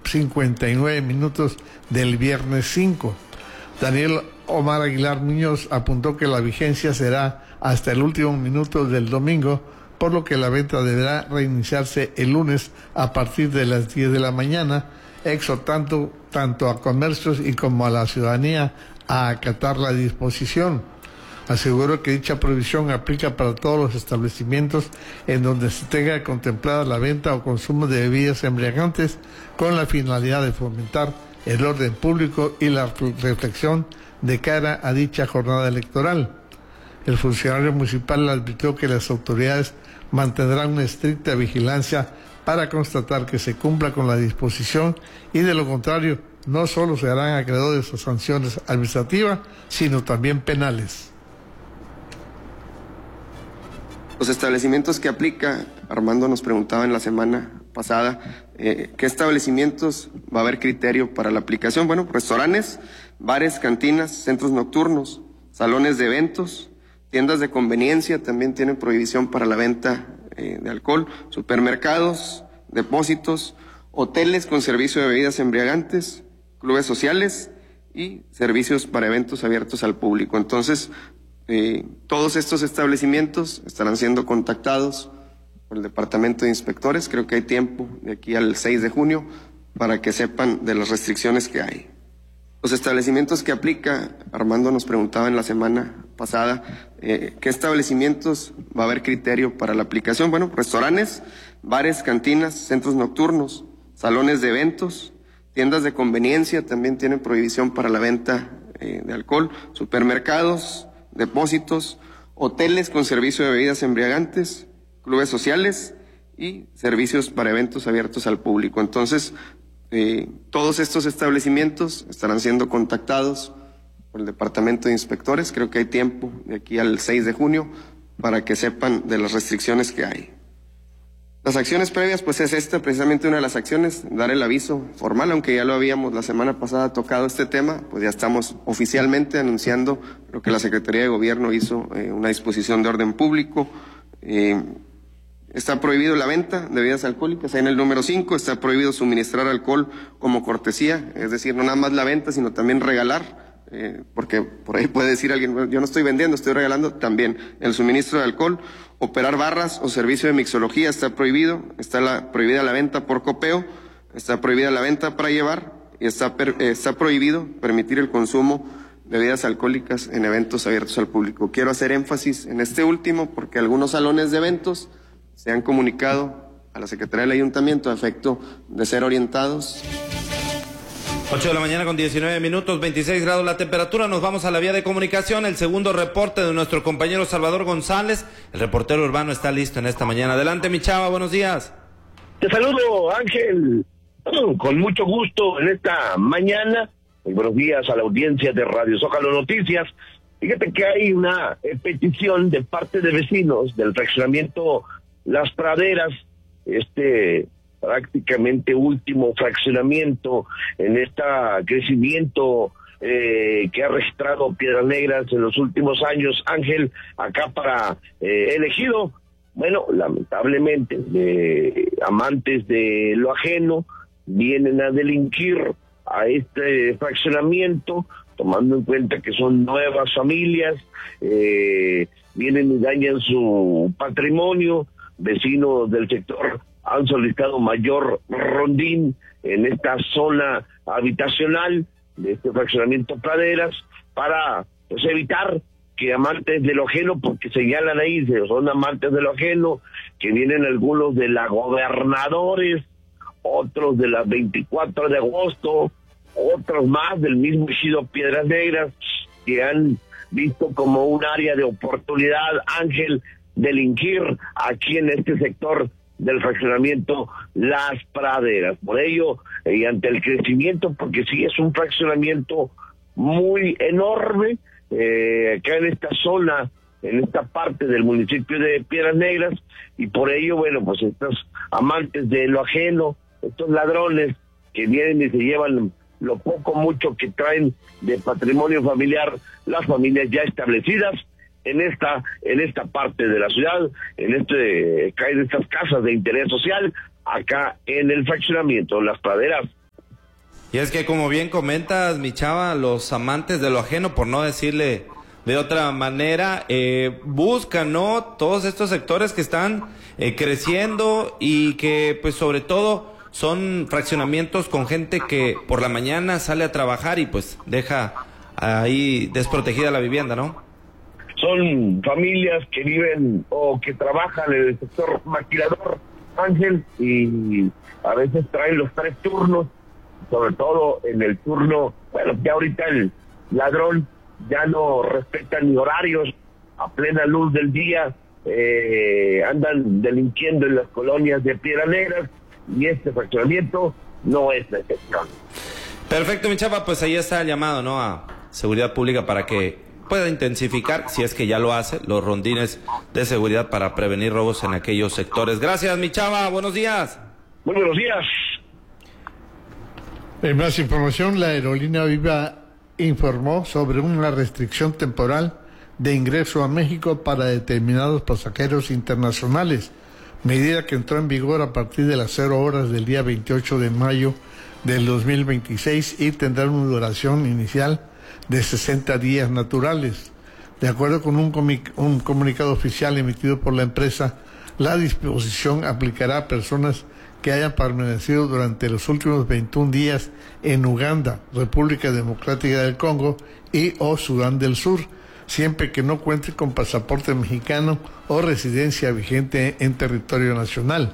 11:59 del viernes 5. Daniel Omar Aguilar Muñoz apuntó que la vigencia será hasta el último minuto del domingo, por lo que la venta deberá reiniciarse el lunes a partir de las 10 de la mañana, exhortando tanto a comercios y como a la ciudadanía a acatar la disposición. Aseguró que dicha prohibición aplica para todos los establecimientos en donde se tenga contemplada la venta o consumo de bebidas embriagantes, con la finalidad de fomentar el orden público y la reflexión de cara a dicha jornada electoral. El funcionario municipal advirtió que las autoridades mantendrán una estricta vigilancia para constatar que se cumpla con la disposición, y de lo contrario no solo se harán acreedores a sanciones administrativas, sino también penales. Los establecimientos que aplica, Armando nos preguntaba en la semana pasada, ¿qué establecimientos va a haber criterio para la aplicación? Bueno, restaurantes, bares, cantinas, centros nocturnos, salones de eventos, tiendas de conveniencia también tienen prohibición para la venta de alcohol, supermercados, depósitos, hoteles con servicio de bebidas embriagantes, clubes sociales y servicios para eventos abiertos al público. Entonces, todos estos establecimientos estarán siendo contactados por el Departamento de Inspectores. Creo que hay tiempo de aquí al 6 de junio para que sepan de las restricciones que hay. Los establecimientos que aplica, Armando nos preguntaba en la semana pasada, ¿qué establecimientos va a haber criterio para la aplicación? Bueno, restaurantes, bares, cantinas, centros nocturnos, salones de eventos, tiendas de conveniencia también tienen prohibición para la venta de alcohol, supermercados, depósitos, hoteles con servicio de bebidas embriagantes, clubes sociales y servicios para eventos abiertos al público. Entonces, todos estos establecimientos estarán siendo contactados por el Departamento de Inspectores. Creo que hay tiempo de aquí al 6 de junio para que sepan de las restricciones que hay. Las acciones previas, pues es esta precisamente una de las acciones, dar el aviso formal, aunque ya lo habíamos la semana pasada tocado este tema, pues ya estamos oficialmente anunciando lo que la Secretaría de Gobierno hizo, una disposición de orden público. Está prohibido la venta de bebidas alcohólicas, ahí en el número 5, está prohibido suministrar alcohol como cortesía, es decir, no nada más la venta, sino también regalar. Porque por ahí puede decir alguien, yo no estoy vendiendo, estoy regalando. También el suministro de alcohol, operar barras o servicio de mixología está prohibido, prohibida la venta por copeo, está prohibida la venta para llevar, y está prohibido permitir el consumo de bebidas alcohólicas en eventos abiertos al público. Quiero hacer énfasis en este último porque algunos salones de eventos se han comunicado a la Secretaría del Ayuntamiento a efecto de ser orientados. 8 de la mañana con 19 minutos, 26 grados la temperatura. Nos vamos a la vía de comunicación. El segundo reporte de nuestro compañero Salvador González. El reportero urbano está listo en esta mañana. Adelante, mi chava, buenos días. Te saludo, Ángel, con mucho gusto en esta mañana. Muy buenos días a la audiencia de Radio Zócalo Noticias. Fíjate que hay una petición de parte de vecinos del fraccionamiento Las Praderas, prácticamente último fraccionamiento en este crecimiento que ha registrado Piedras Negras en los últimos años, Ángel, acá para Elegido. Bueno, lamentablemente, amantes de lo ajeno vienen a delinquir a este fraccionamiento, tomando en cuenta que son nuevas familias, vienen y dañan su patrimonio. Vecinos del sector han solicitado mayor rondín en esta zona habitacional de este fraccionamiento Praderas para evitar que amantes de lo ajeno, porque señalan ahí, son amantes de lo ajeno, que vienen algunos de la Gobernadores, otros de la 24 de agosto, otros más del mismo ejido Piedras Negras, que han visto como un área de oportunidad, Ángel, delinquir aquí en este sector del fraccionamiento Las Praderas. Por ello, y ante el crecimiento, porque sí es un fraccionamiento muy enorme, acá en esta zona, en esta parte del municipio de Piedras Negras, y por ello, bueno, pues estos amantes de lo ajeno, estos ladrones que vienen y se llevan lo poco mucho que traen de patrimonio familiar, las familias ya establecidas en esta parte de la ciudad, en estas casas de interés social, acá en el fraccionamiento Las Praderas, Y es que, como bien comentas, mi chava, los amantes de lo ajeno, por no decirle de otra manera, buscan, ¿no?, todos estos sectores que están creciendo y que, pues, sobre todo son fraccionamientos con gente que por la mañana sale a trabajar y pues deja ahí desprotegida la vivienda, ¿no? Son familias que viven o que trabajan en el sector maquilador, Ángel, y a veces traen los 3 turnos, sobre todo en el turno, bueno, ya ahorita el ladrón ya no respeta ni horarios, a plena luz del día, andan delinquiendo en las colonias de Piedras Negras, y este fraccionamiento no es la excepción. Perfecto, mi chava, pues ahí está el llamado, ¿no?, a Seguridad Pública para que pueda intensificar, si es que ya lo hace, los rondines de seguridad para prevenir robos en aquellos sectores. Gracias, mi chava, buenos días. Muy buenos días. En más información, la aerolínea Viva informó sobre una restricción temporal de ingreso a México para determinados pasajeros internacionales, medida que entró en vigor a partir de las 0 horas del día 28 de mayo del 2026 y tendrá una duración inicial de 60 días naturales. De acuerdo con un comunicado oficial emitido por la empresa, la disposición aplicará a personas que hayan permanecido durante los últimos 21 días en Uganda, República Democrática del Congo y o Sudán del Sur, siempre que no cuente con pasaporte mexicano o residencia vigente en territorio nacional.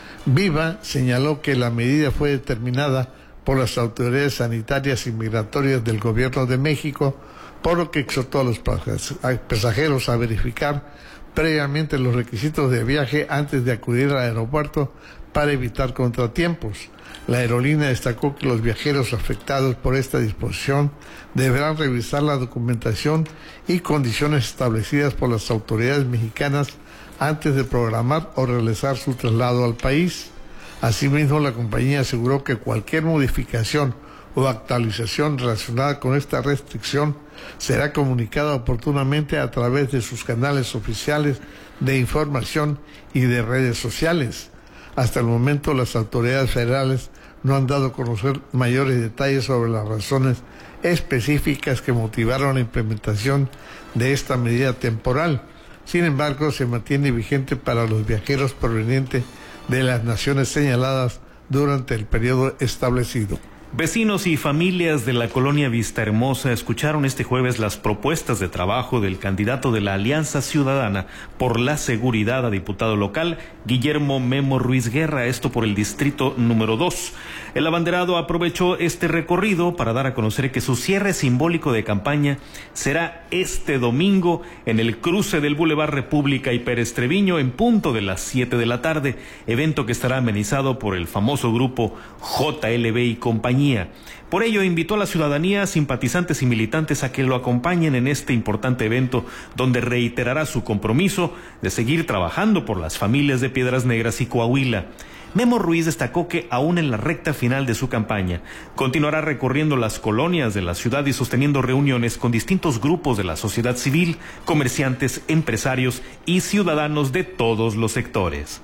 Viva señaló que la medida fue determinada por las autoridades sanitarias y migratorias del Gobierno de México, por lo que exhortó a los pasajeros a verificar previamente los requisitos de viaje antes de acudir al aeropuerto para evitar contratiempos. La aerolínea destacó que los viajeros afectados por esta disposición deberán revisar la documentación y condiciones establecidas por las autoridades mexicanas antes de programar o realizar su traslado al país. Asimismo, la compañía aseguró que cualquier modificación o actualización relacionada con esta restricción será comunicada oportunamente a través de sus canales oficiales de información y de redes sociales. Hasta el momento, las autoridades federales no han dado a conocer mayores detalles sobre las razones específicas que motivaron la implementación de esta medida temporal. Sin embargo, se mantiene vigente para los viajeros provenientes de las naciones señaladas durante el periodo establecido. Vecinos y familias de la colonia Vista Hermosa escucharon este jueves las propuestas de trabajo del candidato de la Alianza Ciudadana por la Seguridad a diputado local, Guillermo Memo Ruiz Guerra, esto por el distrito número 2. El abanderado aprovechó este recorrido para dar a conocer que su cierre simbólico de campaña será este domingo en el cruce del Boulevard República y Pérez Treviño en punto de las 7 de la tarde, evento que estará amenizado por el famoso grupo JLB y compañía. Por ello, invitó a la ciudadanía, simpatizantes y militantes a que lo acompañen en este importante evento, donde reiterará su compromiso de seguir trabajando por las familias de Piedras Negras y Coahuila. Memo Ruiz destacó que aún en la recta final de su campaña, continuará recorriendo las colonias de la ciudad y sosteniendo reuniones con distintos grupos de la sociedad civil, comerciantes, empresarios y ciudadanos de todos los sectores.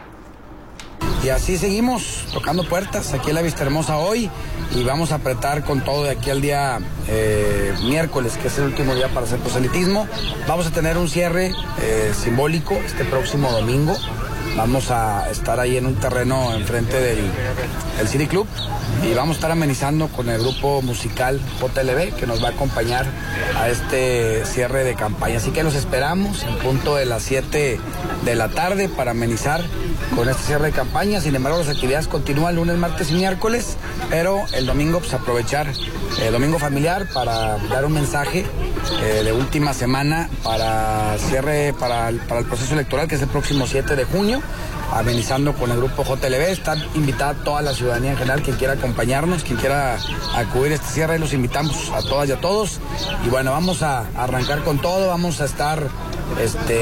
Y así seguimos tocando puertas aquí en la Vista Hermosa hoy y vamos a apretar con todo de aquí al día miércoles, que es el último día para hacer proselitismo. Vamos a tener un cierre simbólico este próximo domingo. Vamos a estar ahí en un terreno enfrente del City Club y vamos a estar amenizando con el grupo musical JLB que nos va a acompañar a este cierre de campaña. Así que los esperamos en punto de las 7 de la tarde para amenizar con este cierre de campaña. Sin embargo, las actividades continúan lunes, martes y miércoles, pero el domingo pues aprovechar el domingo familiar para dar un mensaje de última semana para cierre para el proceso electoral, que es el próximo 7 de junio, amenizando con el grupo JLB. Está invitada toda la ciudadanía en general, quien quiera acompañarnos, quien quiera acudir a este cierre, los invitamos a todas y a todos. Y bueno, vamos a arrancar con todo, vamos a estar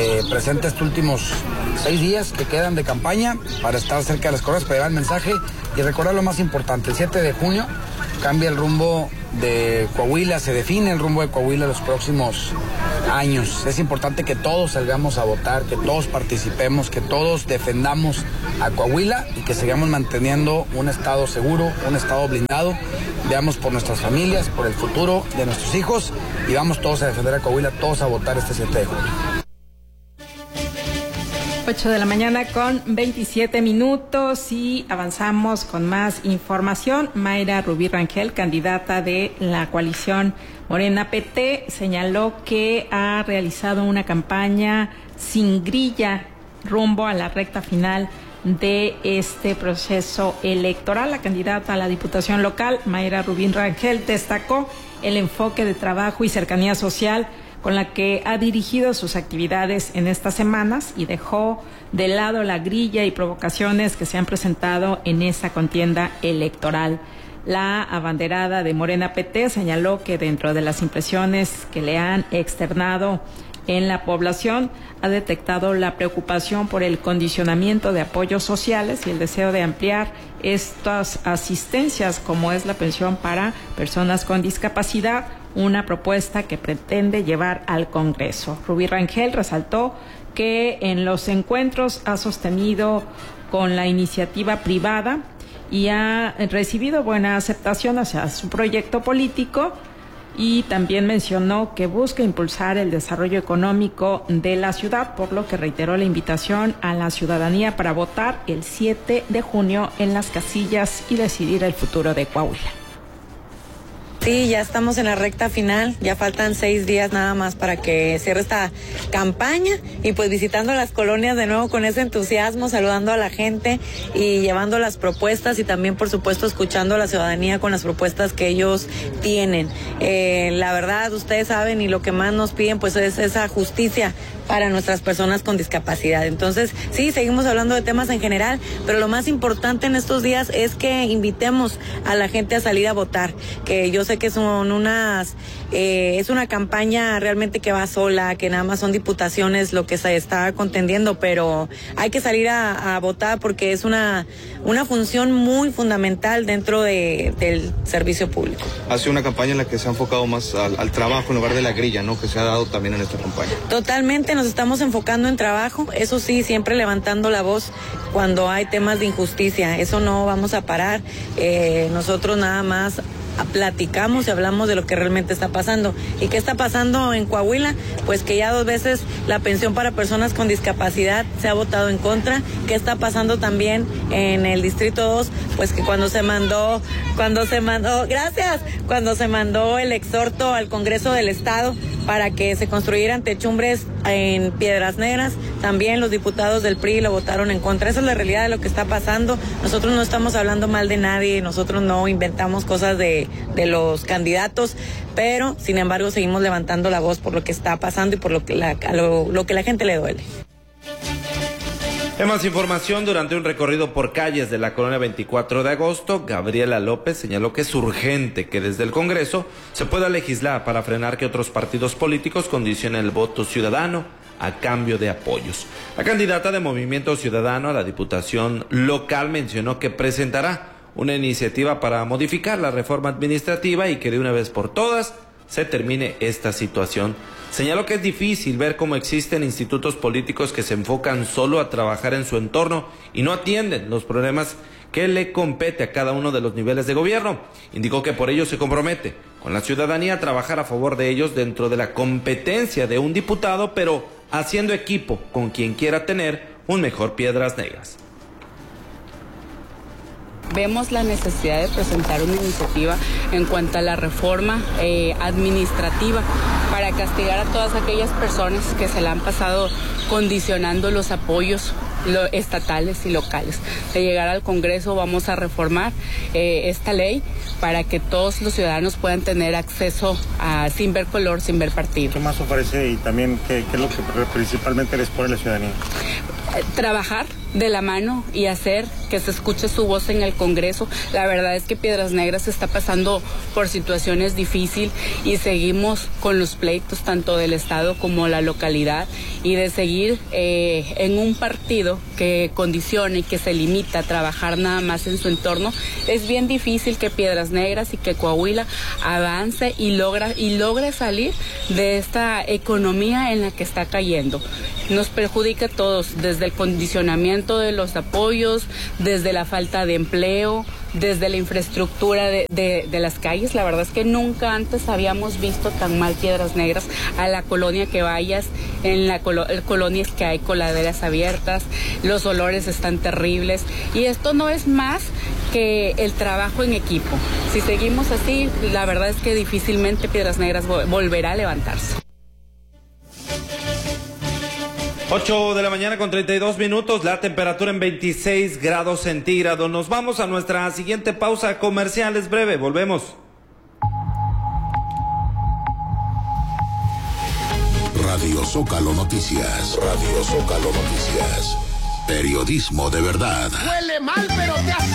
presentes estos últimos 6 días que quedan de campaña para estar cerca de las cosas, para llevar el mensaje y recordar lo más importante, el 7 de junio cambia el rumbo de Coahuila, se define el rumbo de Coahuila en los próximos años. Es importante que todos salgamos a votar, que todos participemos, que todos defendamos a Coahuila y que sigamos manteniendo un estado seguro, un estado blindado. Veamos por nuestras familias, por el futuro de nuestros hijos y vamos todos a defender a Coahuila, todos a votar este 7 de junio. 8 de la mañana con 27 minutos y avanzamos con más información. Mayra Rubí Rangel, candidata de la coalición Morena PT, señaló que ha realizado una campaña sin grilla rumbo a la recta final de este proceso electoral. La candidata a la Diputación local, Mayra Rubí Rangel, destacó el enfoque de trabajo y cercanía social con la que ha dirigido sus actividades en estas semanas y dejó de lado la grilla y provocaciones que se han presentado en esta contienda electoral. La abanderada de Morena PT señaló que dentro de las impresiones que le han externado en la población, ha detectado la preocupación por el condicionamiento de apoyos sociales y el deseo de ampliar estas asistencias, como es la pensión para personas con discapacidad, una propuesta que pretende llevar al Congreso. Rubí Rangel resaltó que en los encuentros ha sostenido con la iniciativa privada y ha recibido buena aceptación hacia su proyecto político, y también mencionó que busca impulsar el desarrollo económico de la ciudad, por lo que reiteró la invitación a la ciudadanía para votar el 7 de junio en las casillas y decidir el futuro de Coahuila. Sí, ya estamos en la recta final, ya faltan 6 días nada más para que cierre esta campaña y pues visitando las colonias de nuevo con ese entusiasmo, saludando a la gente y llevando las propuestas y también por supuesto escuchando a la ciudadanía con las propuestas que ellos tienen. La verdad, ustedes saben, y lo que más nos piden pues es esa justicia para nuestras personas con discapacidad. Entonces, sí, seguimos hablando de temas en general, pero lo más importante en estos días es que invitemos a la gente a salir a votar, que yo sé que son es una campaña realmente que va sola, que nada más son diputaciones lo que se está contendiendo, pero hay que salir a votar porque es una función muy fundamental dentro del servicio público. Ha sido una campaña en la que se ha enfocado más al trabajo en lugar de la grilla, ¿no? Que se ha dado también en esta campaña. Totalmente, nos estamos enfocando en trabajo, eso sí, siempre levantando la voz cuando hay temas de injusticia, eso no vamos a parar, nosotros nada más platicamos y hablamos de lo que realmente está pasando. ¿Y qué está pasando en Coahuila? Pues que ya 2 veces la pensión para personas con discapacidad se ha votado en contra. ¿Qué está pasando también en el Distrito 2? Pues que cuando se mandó el exhorto al Congreso del Estado para que se construyeran techumbres en Piedras Negras, también los diputados del PRI lo votaron en contra. Esa es la realidad de lo que está pasando. Nosotros no estamos hablando mal de nadie, nosotros no inventamos cosas de los candidatos, pero sin embargo seguimos levantando la voz por lo que está pasando y por lo que la gente le duele. En más información, durante un recorrido por calles de la colonia 24 de agosto, Gabriela López señaló que es urgente que desde el Congreso se pueda legislar para frenar que otros partidos políticos condicionen el voto ciudadano a cambio de apoyos. La candidata de Movimiento Ciudadano a la Diputación local mencionó que presentará una iniciativa para modificar la reforma administrativa y que de una vez por todas se termine esta situación. Señaló que es difícil ver cómo existen institutos políticos que se enfocan solo a trabajar en su entorno y no atienden los problemas que le compete a cada uno de los niveles de gobierno. Indicó que por ello se compromete con la ciudadanía a trabajar a favor de ellos dentro de la competencia de un diputado, pero haciendo equipo con quien quiera tener un mejor Piedras Negras. Vemos la necesidad de presentar una iniciativa en cuanto a la reforma administrativa para castigar a todas aquellas personas que se la han pasado condicionando los apoyos estatales y locales. De llegar al Congreso vamos a reformar esta ley para que todos los ciudadanos puedan tener acceso a, sin ver color, sin ver partido. ¿Qué más ofrece y también qué es lo que principalmente les pone la ciudadanía? Trabajar de la mano y hacer que se escuche su voz en el Congreso. La verdad es que Piedras Negras está pasando por situaciones difíciles y seguimos con los pleitos tanto del Estado como la localidad y de seguir en un partido que condiciona y que se limita a trabajar nada más en su entorno, es bien difícil que Piedras Negras y que Coahuila avance y logre salir de esta economía en la que está cayendo. Nos perjudica a todos, desde el condicionamiento de los apoyos, desde la falta de empleo, desde la infraestructura de las calles. La verdad es que nunca antes habíamos visto tan mal Piedras Negras. A la colonia que vayas, en la colonias que hay coladeras abiertas, los olores están terribles, y esto no es más que el trabajo en equipo. Si seguimos así, la verdad es que difícilmente Piedras Negras volverá a levantarse. 8 de la mañana con 32 minutos, la temperatura en 26 grados centígrados. Nos vamos a nuestra siguiente pausa comercial, es breve, volvemos. Radio Zócalo Noticias, Radio Zócalo Noticias, periodismo de verdad. Huele mal, pero te hace